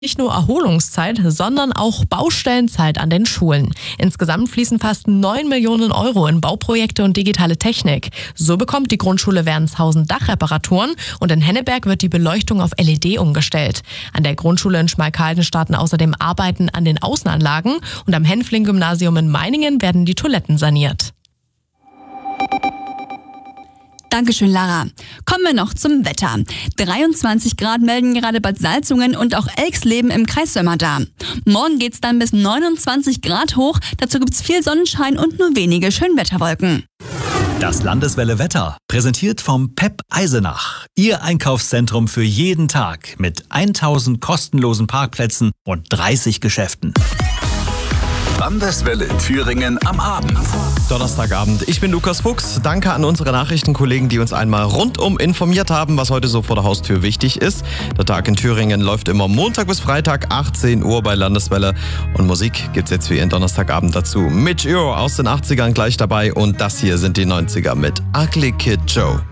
Nicht nur Erholungszeit, sondern auch Baustellenzeit an den Schulen. Insgesamt fließen fast 9 Millionen Euro in Bauprojekte und digitale Technik. So bekommt die Grundschule Wernshausen Dachreparaturen und in Henneberg wird die Beleuchtung auf LED umgestellt. An der Grundschule in Schmalkalden starten außerdem Arbeiten an den Außenanlagen und am Hänfling-Gymnasium in Meiningen werden die Toiletten saniert. Dankeschön, Lara. Kommen wir noch zum Wetter. 23 Grad melden gerade Bad Salzungen und auch Elxleben im Kreis Sömmerda. Morgen geht's dann bis 29 Grad hoch. Dazu gibt's viel Sonnenschein und nur wenige Schönwetterwolken. Das Landeswelle Wetter, präsentiert vom PEP Eisenach. Ihr Einkaufszentrum für jeden Tag mit 1000 kostenlosen Parkplätzen und 30 Geschäften. Landeswelle Thüringen am Abend. Donnerstagabend. Ich bin Lukas Fuchs. Danke an unsere Nachrichtenkollegen, die uns einmal rundum informiert haben, was heute so vor der Haustür wichtig ist. Der Tag in Thüringen läuft immer Montag bis Freitag, 18 Uhr bei Landeswelle. Und Musik gibt's jetzt für Ihren Donnerstagabend dazu. Mitch Euro aus den 80ern gleich dabei und das hier sind die 90er mit Ugly Kid Joe.